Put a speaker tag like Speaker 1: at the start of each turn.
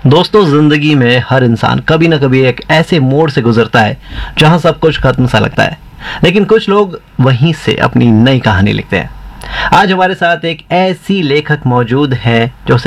Speaker 1: दोस्तों, जिंदगी में हर इंसान कभी ना कभी एक ऐसे मोड़ से गुजरता है जहां सब कुछ खत्म सा लगता है, लेकिन कुछ लोग वहीं से अपनी नई कहानी लिखते हैं। आज हमारे साथ एक ऐसी लेखक मौजूद है जो